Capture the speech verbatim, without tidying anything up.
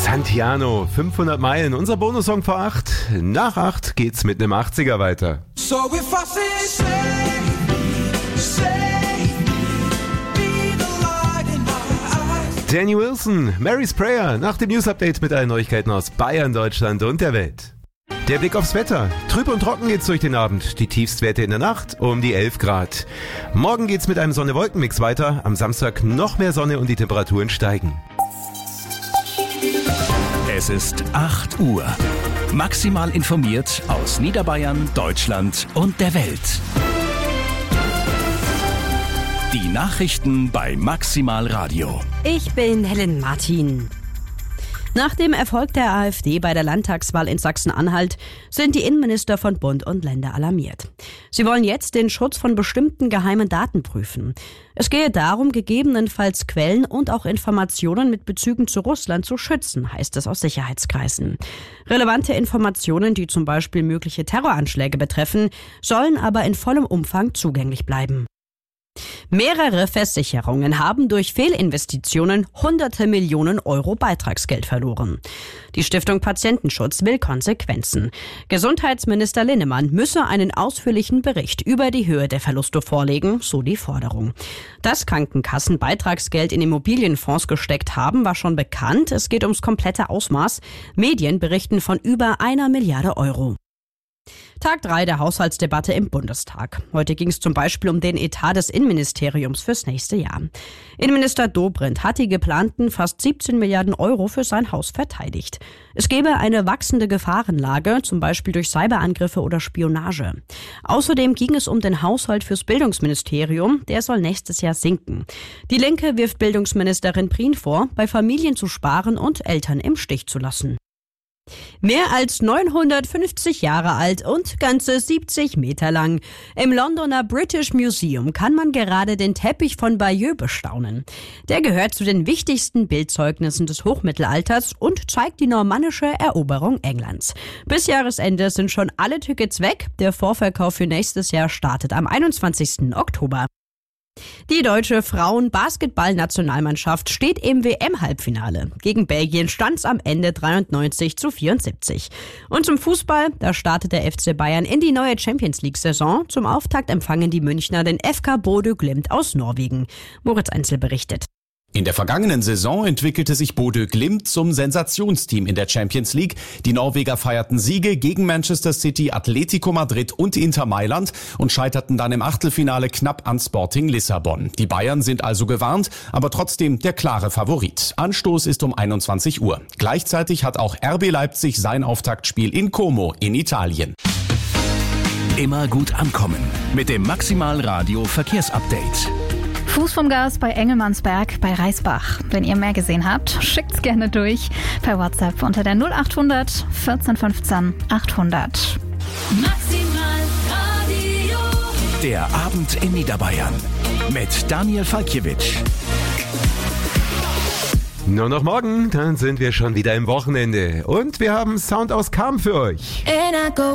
Santiano, fünfhundert Meilen, unser Bonussong vor acht. Nach acht geht's mit einem achtziger weiter. So if I say, say, say, be the light in my eyes. Danny Wilson, Mary's Prayer, nach dem News-Update mit allen Neuigkeiten aus Bayern, Deutschland und der Welt. Der Blick aufs Wetter. Trüb und trocken geht's durch den Abend. Die Tiefstwerte in der Nacht um die elf Grad. Morgen geht's mit einem Sonne-Wolken-Mix weiter. Am Samstag noch mehr Sonne und die Temperaturen steigen. Es ist acht Uhr. Maximal informiert aus Niederbayern, Deutschland und der Welt. Die Nachrichten bei Maximal Radio. Ich bin Helen Martin. Nach dem Erfolg der AfD bei der Landtagswahl in Sachsen-Anhalt sind die Innenminister von Bund und Länder alarmiert. Sie wollen jetzt den Schutz von bestimmten geheimen Daten prüfen. Es gehe darum, gegebenenfalls Quellen und auch Informationen mit Bezügen zu Russland zu schützen, heißt es aus Sicherheitskreisen. Relevante Informationen, die zum Beispiel mögliche Terroranschläge betreffen, sollen aber in vollem Umfang zugänglich bleiben. Mehrere Versicherungen haben durch Fehlinvestitionen hunderte Millionen Euro Beitragsgeld verloren. Die Stiftung Patientenschutz will Konsequenzen. Gesundheitsminister Linnemann müsse einen ausführlichen Bericht über die Höhe der Verluste vorlegen, so die Forderung. Dass Krankenkassen Beitragsgeld in Immobilienfonds gesteckt haben, war schon bekannt. Es geht ums komplette Ausmaß. Medien berichten von über einer Milliarde Euro. Tag drei der Haushaltsdebatte im Bundestag. Heute ging es zum Beispiel um den Etat des Innenministeriums fürs nächste Jahr. Innenminister Dobrindt hat die geplanten fast siebzehn Milliarden Euro für sein Haus verteidigt. Es gebe eine wachsende Gefahrenlage, zum Beispiel durch Cyberangriffe oder Spionage. Außerdem ging es um den Haushalt fürs Bildungsministerium, der soll nächstes Jahr sinken. Die Linke wirft Bildungsministerin Prien vor, bei Familien zu sparen und Eltern im Stich zu lassen. Mehr als neunhundertfünfzig Jahre alt und ganze siebzig Meter lang. Im Londoner British Museum kann man gerade den Teppich von Bayeux bestaunen. Der gehört zu den wichtigsten Bildzeugnissen des Hochmittelalters und zeigt die normannische Eroberung Englands. Bis Jahresende sind schon alle Tickets weg. Der Vorverkauf für nächstes Jahr startet am einundzwanzigsten Oktober. Die deutsche Frauen-Basketball-Nationalmannschaft steht im W M-Halbfinale. Gegen Belgien stand es am Ende dreiundneunzig zu vierundsiebzig. Und zum Fußball, da startet der F C Bayern in die neue Champions-League-Saison. Zum Auftakt empfangen die Münchner den F K Bodø Glimt aus Norwegen. Moritz Einzel berichtet. In der vergangenen Saison entwickelte sich Bodø Glimt zum Sensationsteam in der Champions League. Die Norweger feierten Siege gegen Manchester City, Atletico Madrid und Inter Mailand und scheiterten dann im Achtelfinale knapp an Sporting Lissabon. Die Bayern sind also gewarnt, aber trotzdem der klare Favorit. Anstoß ist um einundzwanzig Uhr. Gleichzeitig hat auch R B Leipzig sein Auftaktspiel in Como in Italien. Immer gut ankommen mit dem Maximal Radio Verkehrsupdate. Fuß vom Gas bei Engelmannsberg bei Reisbach. Wenn ihr mehr gesehen habt, schickt's gerne durch per WhatsApp unter der null achthundert vierzehn fünfzehn achthundert. Maximal Radio. Der Abend in Niederbayern mit Daniel Falkiewicz. Nur noch morgen, dann sind wir schon wieder im Wochenende. Und wir haben Sound aus Cham für euch. And I go